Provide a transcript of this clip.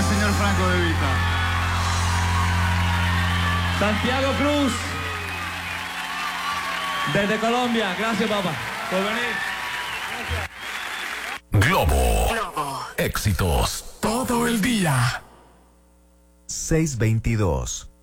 señor Franco De Vita. Santiago Cruz, desde Colombia. Gracias, papá, por venir. Globo. Éxitos todo el día. 622.